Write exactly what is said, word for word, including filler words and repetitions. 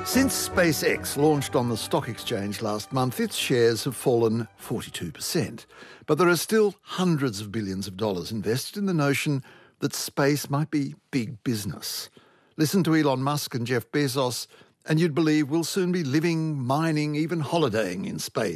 Since SpaceX launched on the stock exchange last month, its shares have fallen forty-two percent. But there are still hundreds of billions of dollars invested in the notion that space might be big business. Listen to Elon Musk and Jeff Bezos, and you'd believe we'll soon be living, mining, even holidaying in space.